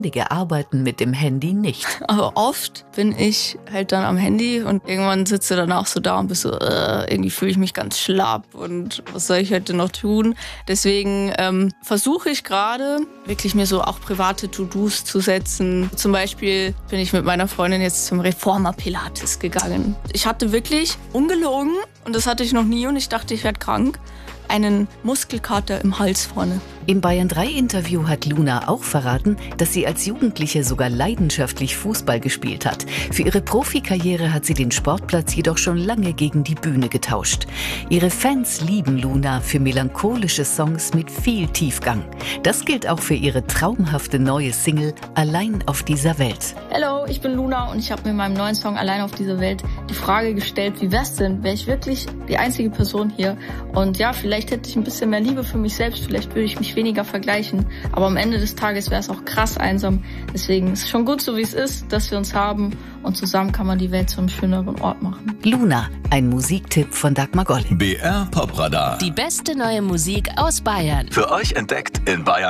Arbeiten mit dem Handy nicht. Aber oft bin ich halt dann am Handy und irgendwann sitze dann auch so da und bist so, irgendwie fühle ich mich ganz schlapp und was soll ich heute noch tun? Deswegen versuche ich gerade wirklich mir so auch private To-Dos zu setzen. Zum Beispiel bin ich mit meiner Freundin jetzt zum Reformer Pilates gegangen. Ich hatte wirklich, ungelogen, und das hatte ich noch nie und ich dachte, ich werde krank, einen Muskelkater im Hals vorne. Im Bayern 3 Interview hat Luna auch verraten, dass sie als Jugendliche sogar leidenschaftlich Fußball gespielt hat. Für ihre Profikarriere hat sie den Sportplatz jedoch schon lange gegen die Bühne getauscht. Ihre Fans lieben Luna für melancholische Songs mit viel Tiefgang. Das gilt auch für ihre traumhafte neue Single Allein auf dieser Welt. Hallo, ich bin Luna und ich habe mir in meinem neuen Song Allein auf dieser Welt die Frage gestellt, wie wär's denn? Wäre ich wirklich die einzige Person hier? Und ja, vielleicht hätte ich ein bisschen mehr Liebe für mich selbst, vielleicht würde ich mich weniger vergleichen. Aber am Ende des Tages wäre es auch krass einsam. Deswegen ist es schon gut, so wie es ist, dass wir uns haben. Und zusammen kann man die Welt zu einem schöneren Ort machen. Luna, ein Musiktipp von Dagmar Goll. BR Pop Radar. Die beste neue Musik aus Bayern. Für euch entdeckt in Bayern